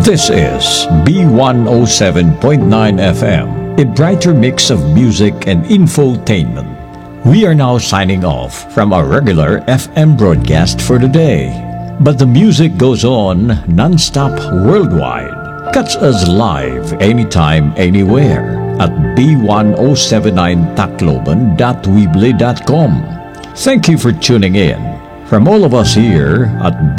This is B107.9 FM, a brighter mix of music and infotainment. We are now signing off from our regular FM broadcast for today. But the music goes on non-stop worldwide. Catch us live anytime, anywhere at b1079tacloban.weebly.com. Thank you for tuning in. From all of us here at